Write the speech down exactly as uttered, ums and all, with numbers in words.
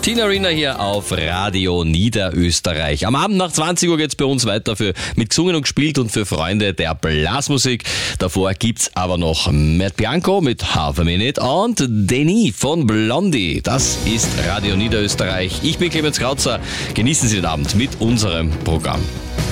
Tina Arena hier auf Radio Niederösterreich. Am Abend nach zwanzig Uhr geht's bei uns weiter für mit gesungen und gespielt und für Freunde der Blasmusik. Davor gibt's aber noch Matt Bianco mit Half a Minute und Denis von Blondie. Das ist Radio Niederösterreich. Ich bin Clemens Krauzer. Genießen Sie den Abend mit unserem Programm.